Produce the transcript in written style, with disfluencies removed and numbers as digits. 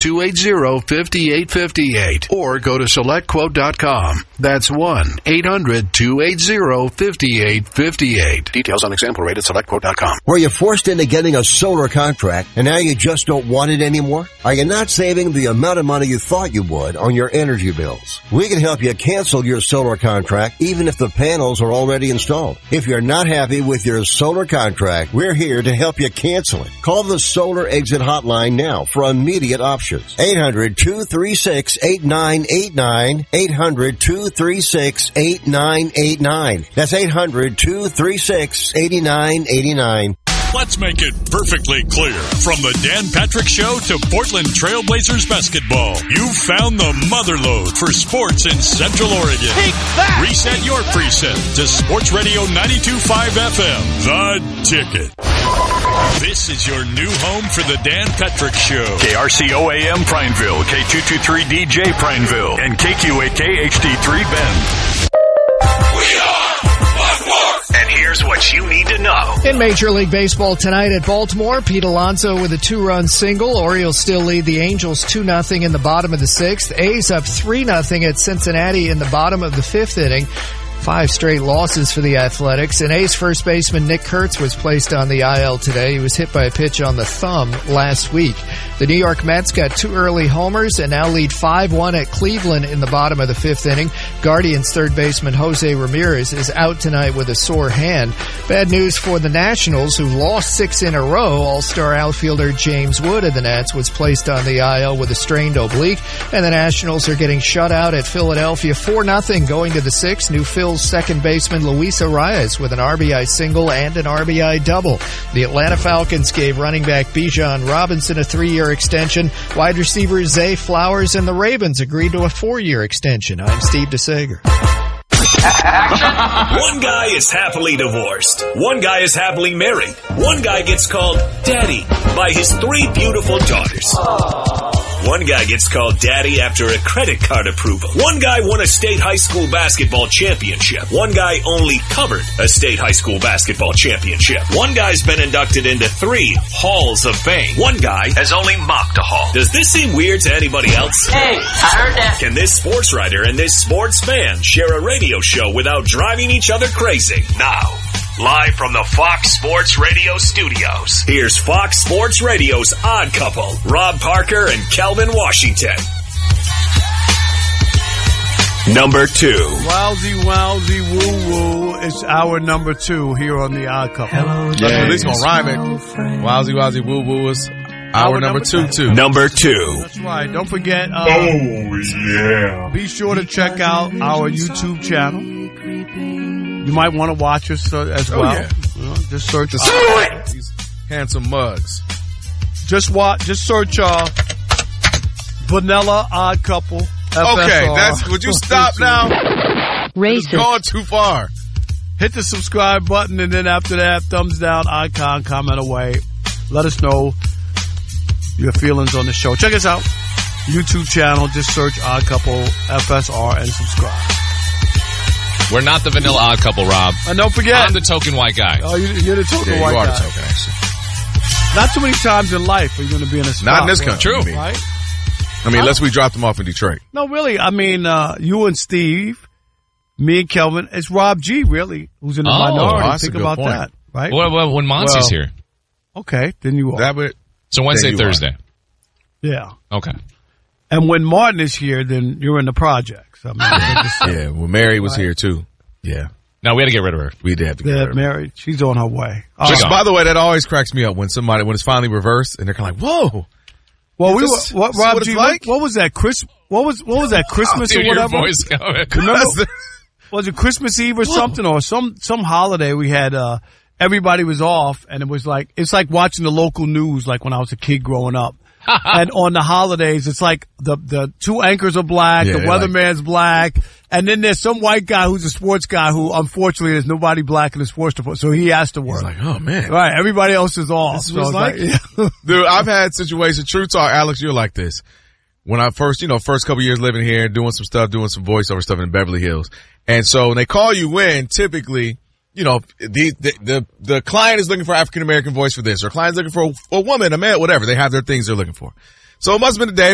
1-800-280-5858 or go to SelectQuote.com. That's 1-800-280-5858. Details on example rate at SelectQuote.com. Were you forced into getting a solar contract and now you just don't want it anymore? Are you not saving the amount of money you thought you would on your energy bills? We can help you cancel your solar contract even if the panels are already installed. If you're not happy with your solar contract, we're here to help you cancel it. Call the Solar Exit Hotline now for immediate options. 800-236-8989. 800-236-8989. That's 800-236-8989. Let's make it perfectly clear. From the Dan Patrick Show to Portland Trailblazers basketball, you found the motherlode for sports in Central Oregon. Take that! Reset your preset to Sports Radio 92.5 FM, The Ticket. This is your new home for the Dan Patrick Show. KRCO AM Prineville, K223DJ Prineville, and KQAK HD3 Bend. We are Baltimore! And here's what you need to know. In Major League Baseball tonight at Baltimore, Pete Alonso with a 2-run single. Orioles still lead the Angels 2-0 in the bottom of the 6th. A's up 3-0 at Cincinnati in the bottom of the 5th inning. 5 straight losses for the Athletics. And A's first baseman Nick Kurtz was placed on the IL today. He was hit by a pitch on the thumb last week. The New York Mets got 2 early homers and now lead 5-1 at Cleveland in the bottom of the 5th inning. Guardians third baseman Jose Ramirez is out tonight with a sore hand. Bad news for the Nationals, who lost 6 in a row. All-star outfielder James Wood of the Nats was placed on the IL with a strained oblique. And the Nationals are getting shut out at Philadelphia 4-0 going to the 6th. New Phil's second baseman Luis Arias with an RBI single and an RBI double. The Atlanta Falcons gave running back Bijan Robinson a 3-year extension. Wide receiver Zay Flowers and the Ravens agreed to a 4-year extension. I'm Steve DeSager. One guy is happily divorced. One guy is happily married. One guy gets called Daddy by his 3 beautiful daughters. One guy gets called Daddy after a credit card approval. One guy won a state high school basketball championship. One guy only covered a state high school basketball championship. One guy's been inducted into 3 halls of fame. One guy has only mocked a hall. Does this seem weird to anybody else? Hey, I heard that. Can this sports writer and this sports fan share a radio show without driving each other crazy? Now, live from the Fox Sports Radio studios, here's Fox Sports Radio's Odd Couple, Rob Parker and Kelvin Washington. Number 2. Wowzy, woo-woo. It's our number 2 here on the Odd Couple. Hello, yeah, at least gonna rhyme it. Wowzy, woo-woo is our number 2, too. Number 2. That's right. Don't forget. Be sure to check out our YouTube channel. You might want to watch us as well. Yeah. Just search these handsome mugs. Just search Vanilla Odd Couple. FSR. Okay, would you stop now? Racist. It's gone too far. Hit the subscribe button, and then after that, thumbs down icon, comment away. Let us know your feelings on the show. Check us out. YouTube channel. Just search Odd Couple FSR and subscribe. We're not the Vanilla Odd Couple, Rob. And don't forget, I'm the token white guy. Oh, you're the token white guy. You are the token, actually. Not too many times in life are you going to be in a spot. Not in this country. True. Right? I mean, unless we dropped them off in Detroit. No, really. I mean, you and Steve, me and Kelvin, it's Rob G, really, who's in the minority. That's Think a good about point. that, right? Well, when Monsi's here. Okay, then you are. So Wednesday, Thursday. Yeah. Okay. And when Martin is here, then you're in the projects. I mean, yeah, when Mary was here, too. Yeah. No, we had to get rid of her. We did have to get rid of her. Mary, she's on her way. By the way, that always cracks me up when it's finally reversed and they're kind of like, whoa. Well, Rob G, what was that? What was that Christmas or whatever? Your voice coming. Remember, was it Christmas Eve or something, or some holiday we had? Everybody was off, and it was like it's like watching the local news, like when I was a kid growing up. And on the holidays, it's like the 2 anchors are black, the weatherman's black, and then there's some white guy who's a sports guy who, unfortunately, there's nobody black in the sports department, so he has to work. He's like, oh man, right? Everybody else is off. This was dude. I've had situations. True talk, Alex, you're like this. When I first couple years living here, doing some voiceover stuff in Beverly Hills, and so when they call you in, typically, the client is looking for African American voice for this, or client's looking for a woman, a man, whatever. They have their things they're looking for. So it must have been a day